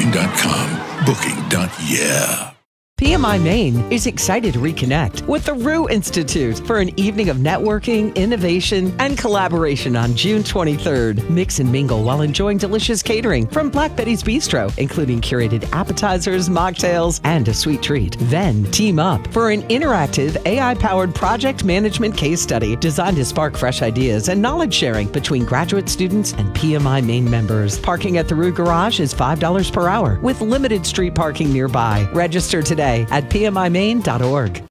Booking.com. Booking.yeah. PMI Maine is excited to reconnect with the Rue Institute for an evening of networking, innovation, and collaboration on June 23rd. Mix and mingle while enjoying delicious catering from Black Betty's Bistro, including curated appetizers, mocktails, and a sweet treat. Then team up for an interactive AI-powered project management case study designed to spark fresh ideas and knowledge sharing between graduate students and PMI Maine members. Parking at the Rue Garage is $5 per hour with limited street parking nearby. Register today at pmimaine.org.